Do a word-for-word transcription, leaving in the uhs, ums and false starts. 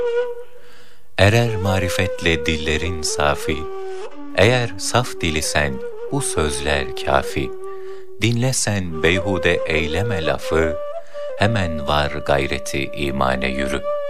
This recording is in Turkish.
Erer marifetle dillerin safi, eğer saf dilisen bu sözler kafi. Dinlesen beyhude eyleme lafı, hemen var gayreti imane yürü.